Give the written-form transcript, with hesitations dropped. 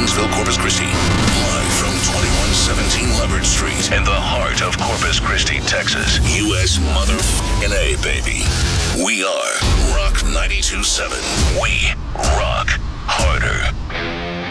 Gainesville, Corpus Christi. Live from 2117 Leverett Street in the heart of Corpus Christi, Texas. U.S. motherfucking A, baby. We are Rock 92.7. We rock harder.